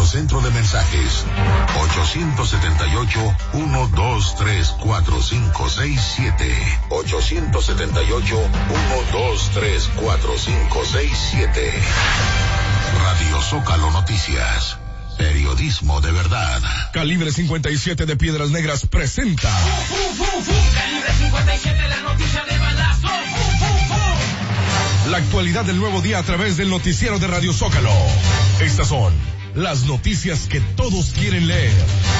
centro de mensajes 878-123-4567. 878-123-4567. Radio Zócalo Noticias. Periodismo de verdad. Calibre 57 de Piedras Negras presenta. Calibre 57, la noticia de balazo. La actualidad del nuevo día a través del noticiero de Radio Zócalo. Estas son las noticias que todos quieren leer.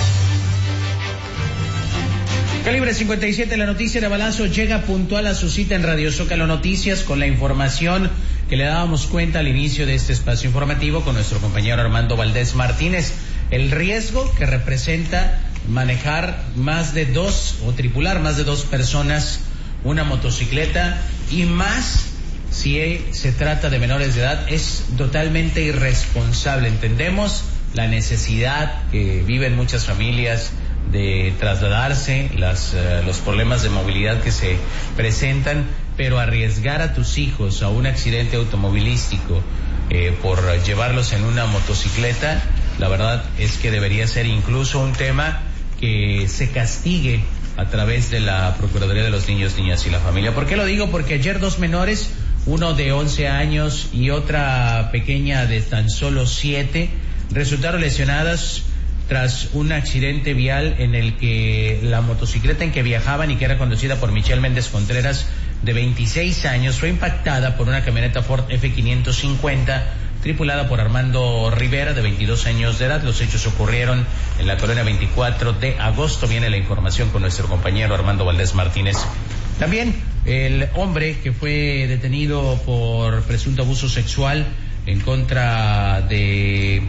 Calibre 57, la noticia de balazo llega puntual a su cita en Radio Zócalo Noticias con la información que le dábamos cuenta al inicio de este espacio informativo con nuestro compañero Armando Valdés Martínez. El riesgo que representa manejar más de dos o tripular más de dos personas una motocicleta, y más si se trata de menores de edad, es totalmente irresponsable. Entendemos la necesidad que viven muchas familias de trasladarse, los problemas de movilidad que se presentan, pero arriesgar a tus hijos a un accidente automovilístico por llevarlos en una motocicleta, la verdad es que debería ser incluso un tema que se castigue a través de la Procuraduría de los Niños, Niñas y la Familia. ¿Por qué lo digo? Porque ayer dos menores, uno de 11 años y otra pequeña de tan solo 7, resultaron lesionadas tras un accidente vial en el que la motocicleta en que viajaban y que era conducida por Michelle Méndez Contreras, de 26 años, fue impactada por una camioneta Ford F550 tripulada por Armando Rivera, de 22 años de edad. Los hechos ocurrieron en la colonia 24 de agosto. Viene la información con nuestro compañero Armando Valdés Martínez. También el hombre que fue detenido por presunto abuso sexual en contra de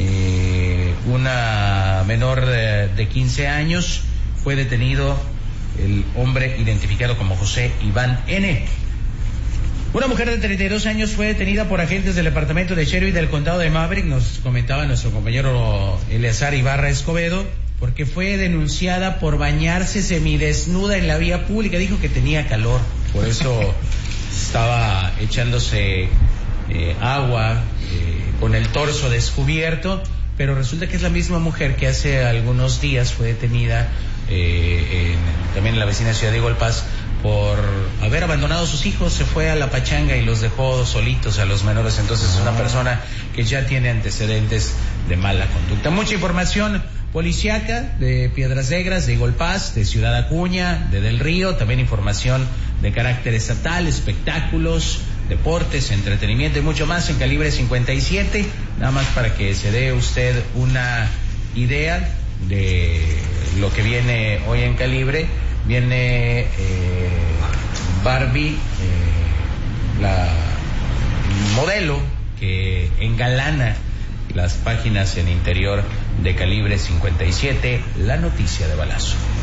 una menor de 15 años, fue detenido el hombre identificado como José Iván N. Una mujer de 32 años fue detenida por agentes del departamento de Sheriff del condado de Maverick, nos comentaba nuestro compañero Eleazar Ibarra Escobedo, porque fue denunciada por bañarse semidesnuda en la vía pública. Dijo que tenía calor, por eso estaba echándose agua con el torso descubierto, pero resulta que es la misma mujer que hace algunos días fue detenida también en la vecina ciudad de Golpaz por haber abandonado a sus hijos. Se fue a la pachanga y los dejó solitos a los menores. Entonces es una persona que ya tiene antecedentes de mala conducta. Mucha información policíaca de Piedras Negras, de Golpaz, de Ciudad Acuña, de Del Río, también información de carácter estatal, espectáculos, deportes, entretenimiento y mucho más en Calibre 57, nada más para que se dé usted una idea de lo que viene hoy en Calibre. Viene Barbie, la modelo que engalana las páginas en interior de Calibre 57, la noticia de balazo.